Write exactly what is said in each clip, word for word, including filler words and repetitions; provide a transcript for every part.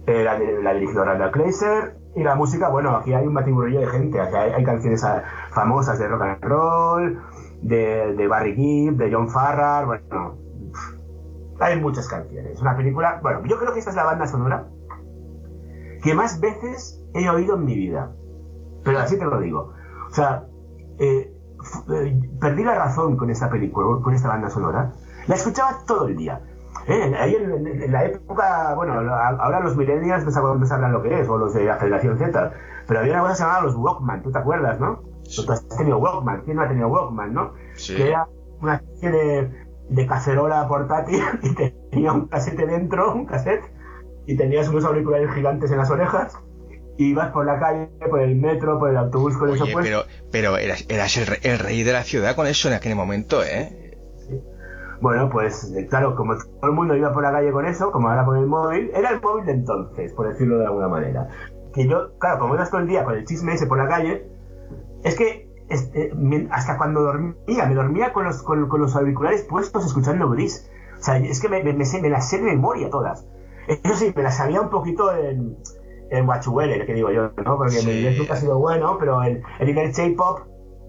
eh, la, la dirigió Randall Kleiser, y la música, bueno, aquí hay un batiburrillo de gente, aquí hay, hay canciones a, famosas de rock and roll, de, de Barry Gibb, de John Farrar, bueno, hay muchas canciones. Una película, bueno, yo creo que esta es la banda sonora que más veces he oído en mi vida, pero así te lo digo. O sea, eh, eh, perdí la razón con esta película, con esta banda sonora. La escuchaba todo el día. Eh, ahí en, en, en la época, bueno, ahora los millennials no sabrán lo que es, o los de la generación Z, pero había una cosa que se llamaba los Walkman, ¿tú te acuerdas, no? Sí. Tú has tenido Walkman, ¿quién no ha tenido Walkman, no? Sí. Que era una especie de, de cacerola portátil y tenía un casete dentro, un cassette, y tenías unos auriculares gigantes en las orejas, y ibas por la calle, por el metro, por el autobús con Oye, eso puesto. pero, pero eras, eras el, rey, el rey de la ciudad con eso en aquel momento, ¿eh? Sí. Bueno, pues claro, como todo el mundo iba por la calle con eso, como ahora con el móvil, era el móvil de entonces, por decirlo de alguna manera. Que yo, claro, como ibas todo el día con el chisme ese por la calle, es que este, hasta cuando dormía, me dormía con los, con, con los auriculares puestos escuchando Grease. O sea, es que me, me, me, me las sé de memoria todas. Eso sí, me las sabía un poquito en, en Wachuele, que digo yo, ¿no? Porque sí. Mi inglés nunca ha sido bueno, pero el, el Inner J-Pop...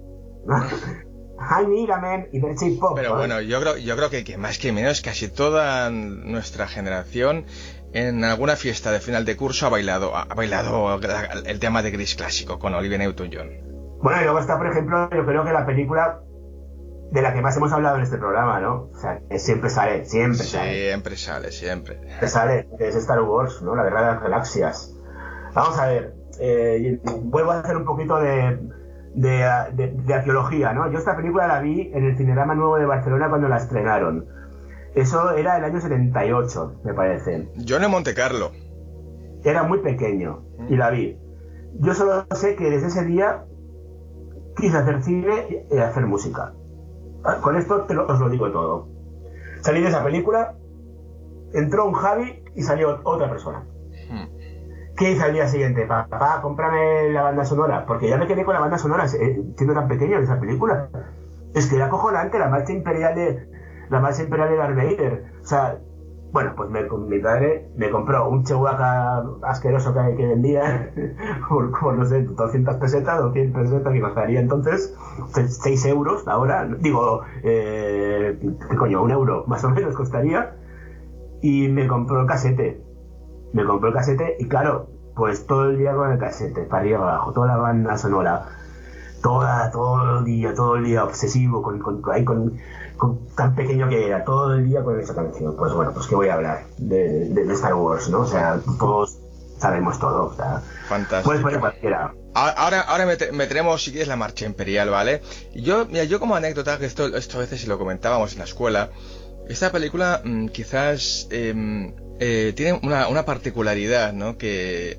Hi Nigaman y Inner J-Pop. Pero ¿no? bueno, yo creo, yo creo que, que más que menos casi toda nuestra generación en alguna fiesta de final de curso ha bailado ha bailado el tema de Grease clásico con Olivia Newton-John. Bueno, y luego está, por ejemplo, yo creo que la película de la que más hemos hablado en este programa, ¿no? O sea, que siempre sale, siempre sale. Siempre sale, siempre. Siempre sale, que es Star Wars, ¿no? La Guerra de las Galaxias. Vamos a ver, eh, vuelvo a hacer un poquito de, de, de, de arqueología, ¿no? Yo esta película la vi en el Cinerama Nuevo de Barcelona cuando la estrenaron. Eso era el año setenta y ocho, me parece. Yo en Monte Carlo. Era muy pequeño y la vi. Yo solo sé que desde ese día quise hacer cine y hacer música. Con esto te lo, os lo digo todo. Salí de esa película, entró un Javi y salió otra persona. Hmm. ¿Qué hice al día siguiente? Papá, cómprame la banda sonora. Porque ya me quedé con la banda sonora, eh, siendo tan pequeño de esa película. Es que era acojonante la marcha imperial de la marcha imperial de Darth Vader. O sea, bueno, pues me, mi padre me compró un Chewbacca asqueroso que, que vendía por, por, no sé, doscientas pesetas, doscientas pesetas, que costaría entonces seis euros ahora, digo, eh, ¿qué coño? Un euro más o menos costaría, y me compró el casete, me compró el casete y claro, pues todo el día con el casete, para arriba abajo, toda la banda sonora, toda, todo el día, todo el día obsesivo, con, con, con, con Con, tan pequeño que era, todo el día con esa canción. Pues bueno, pues que voy a hablar de, de, de Star Wars, ¿no? O sea, todos sabemos todo, o sea, fantástico. Puedes poner cualquiera. Ahora, ahora meteremos, si quieres, la marcha imperial, ¿vale? Yo, mira, yo como anécdota, que esto, esto a veces lo comentábamos en la escuela, esta película mmm, quizás eh, eh, tiene una, una particularidad, ¿no? Que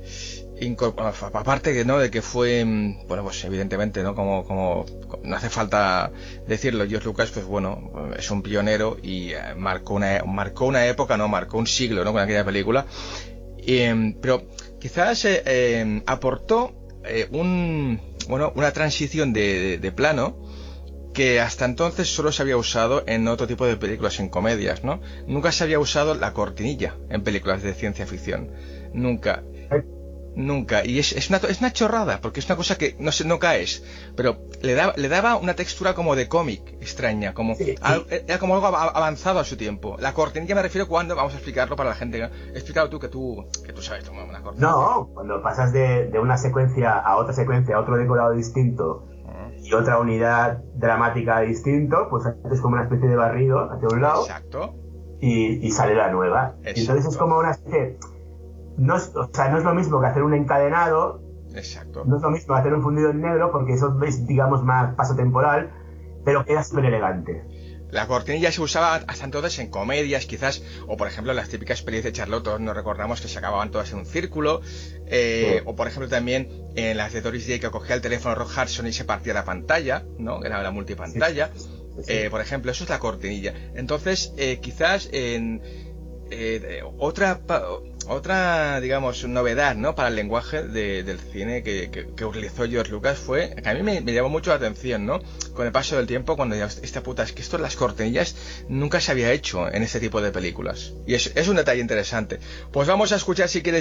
aparte que no de que fue, bueno, pues evidentemente, no como como no hace falta decirlo, George Lucas, pues bueno, es un pionero y marcó una marcó una época, no marcó un siglo, no, con aquella película. Eh, pero quizás eh, eh, aportó eh, un bueno una transición de, de, de plano que hasta entonces solo se había usado en otro tipo de películas, en comedias, ¿no? Nunca se había usado la cortinilla en películas de ciencia ficción, nunca. Nunca, y es, es, una, es una chorrada, porque es una cosa que no sé, no caes, pero le daba, le daba una textura como de cómic extraña, como sí, sí. Al, era como algo avanzado a su tiempo. La cortinilla me refiero cuando, vamos a explicarlo para la gente, explícalo tú, que tú, que tú sabes tomar una cortinilla. No, cuando pasas de, de una secuencia a otra secuencia, a otro decorado distinto uh-huh. y otra unidad dramática distinto, pues haces como una especie de barrido hacia un lado. Exacto. Y, y sale la nueva. Exacto. Y entonces es como una especie... No es, o sea, no es lo mismo que hacer un encadenado. Exacto. No es lo mismo hacer un fundido en negro, porque eso es, digamos, más paso temporal, pero queda súper elegante. La cortinilla se usaba hasta entonces en comedias, quizás, o por ejemplo las típicas pelis de Charlotte, todos nos recordamos que se acababan todas en un círculo, eh, sí. O por ejemplo también en las de Doris Day, que cogía el teléfono Rock Hudson y se partía la pantalla, ¿no? Era la multipantalla. Sí. Sí. Eh, por ejemplo, eso es la cortinilla. Entonces, eh, quizás en eh, otra... Otra, digamos, novedad, ¿no? Para el lenguaje de, del cine que, que, que utilizó George Lucas fue, que a mí me, me llamó mucho la atención, ¿no? Con el paso del tiempo, cuando ya, esta puta, es que esto, las cortinillas, nunca se había hecho en este tipo de películas. Y es, es un detalle interesante. Pues vamos a escuchar, si quieres,